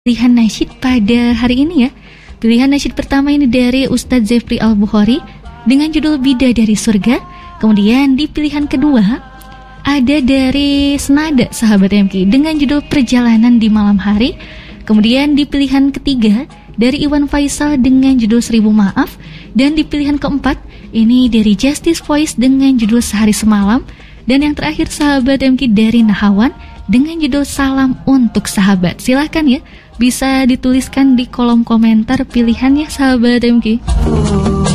Pilihan nasyid pada hari ini ya. Pilihan nasyid pertama ini dari Ustadz Zefri Al-Bukhari dengan judul Bidadari Surga. Kemudian di pilihan kedua ada dari Senada Sahabat MK dengan judul Perjalanan di Malam Hari. Kemudian di pilihan ketiga dari Iwan Faisal dengan judul Seribu Maaf. Dan di pilihan keempat ini dari Justice Voice dengan judul Sehari Semalam. Dan yang terakhir Sahabat MK dari Nahawan dengan judul Salam Untuk Sahabat. Silahkan ya, bisa dituliskan di kolom komentar pilihannya Sahabat MK.